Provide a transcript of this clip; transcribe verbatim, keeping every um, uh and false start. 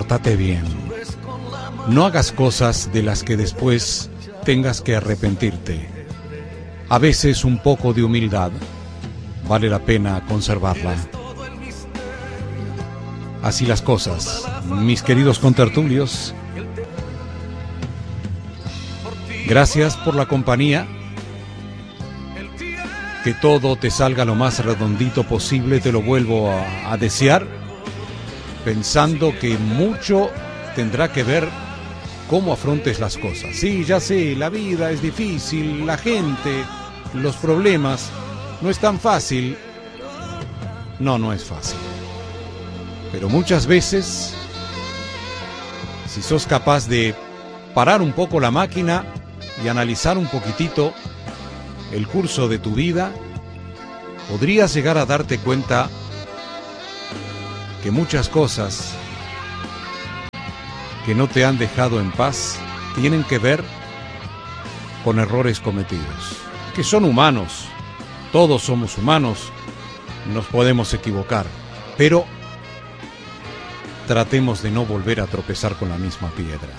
pórtate bien. No hagas cosas de las que después tengas que arrepentirte. A veces un poco de humildad vale la pena conservarla. Así las cosas, mis queridos contertulios. Gracias por la compañía. Que todo te salga lo más redondito posible, te lo vuelvo a, a desear, pensando que mucho tendrá que ver cómo afrontes las cosas. Sí, ya sé, la vida es difícil, la gente, los problemas, no es tan fácil. No, no es fácil. Pero muchas veces, si sos capaz de parar un poco la máquina y analizar un poquitito el curso de tu vida, podrías llegar a darte cuenta que muchas cosas que no te han dejado en paz tienen que ver con errores cometidos, que son humanos, todos somos humanos, nos podemos equivocar, pero tratemos de no volver a tropezar con la misma piedra.